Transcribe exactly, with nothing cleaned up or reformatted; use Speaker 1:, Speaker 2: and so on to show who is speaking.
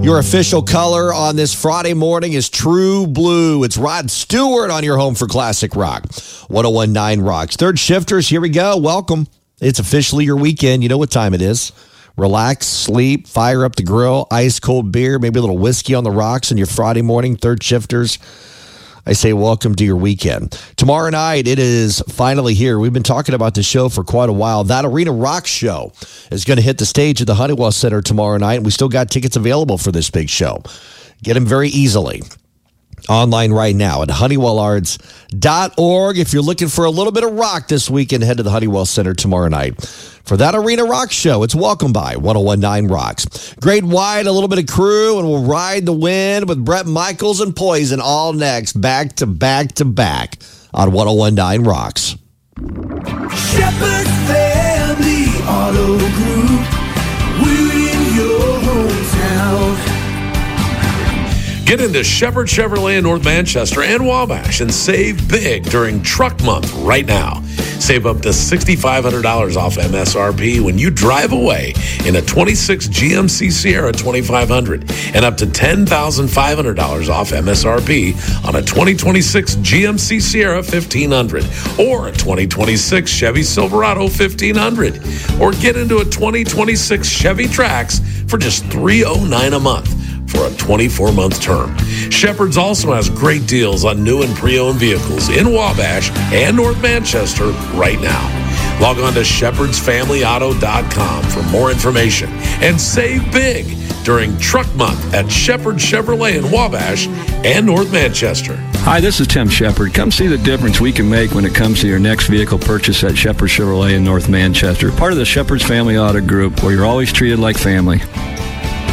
Speaker 1: Your official color on this Friday morning is True Blue. It's Rod Stewart on your home for classic rock. one oh one point nine Rocks. Third shifters, here we go. Welcome. It's officially your weekend. You know what time it is. Relax, sleep, fire up the grill, ice cold beer, maybe a little whiskey on the rocks on your Friday morning. Third shifters, I say welcome to your weekend. Tomorrow night, it is finally here. We've been talking about the show for quite a while. That Arena Rock Show is going to hit the stage at the Honeywell Center tomorrow night. We still got tickets available for this big show. Get them very easily online right now at honeywell arts dot org. If you're looking for a little bit of rock this weekend, head to the Honeywell Center tomorrow night for that Arena Rock Show. It's welcome by one oh one point nine Rocks. Great White, a little bit of Crew, and we'll ride the wind with Bret Michaels and Poison all next, back to back to back on one oh one point nine Rocks.
Speaker 2: Shepherd Family Auto Group, we're in your hometown.
Speaker 3: Get into Shepherd Chevrolet in North Manchester and Wabash and save big during Truck Month right now. Save up to six thousand five hundred dollars off M S R P when you drive away in a twenty-six G M C Sierra twenty-five hundred and up to ten thousand five hundred dollars off M S R P on a twenty twenty-six G M C Sierra fifteen hundred or a twenty twenty-six Chevy Silverado fifteen hundred, or get into a twenty twenty-six Chevy Trax for just three hundred nine dollars a month for a twenty-four month term. Shepherd's also has great deals on new and pre-owned vehicles in Wabash and North Manchester right now. Log on to shepherds family auto dot com for more information and save big during Truck Month at Shepherd Chevrolet in Wabash and North Manchester.
Speaker 4: Hi, this is Tim Shepherd. Come see the difference we can make when it comes to your next vehicle purchase at Shepherd Chevrolet in North Manchester, part of the Shepherd's Family Auto Group, where you're always treated like family.